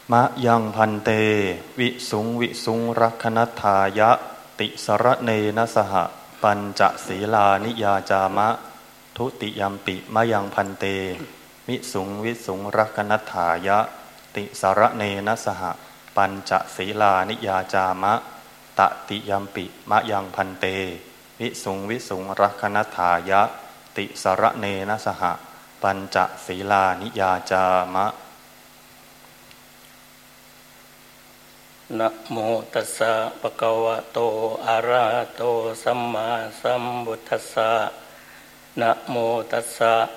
มะยังพันเตวิสุงรักขณัฏฐายะติสรเนนะสหปัญจศีลานิยาจามะทุติยัมปิมะยังพันเตวิสุงรักขณัฏฐายะติสรเนนะสหปัญจศีลานิยาจามะตติยัมปิมะยังพันเตวิสุงรักขณัฏฐายะติสรเนนะสหปัญจศีลานิยาจามะนะโมตัสสะภะคะวะโตอะระหะโตสัมมาสัมพุทธัสสะนะโมตัสสะ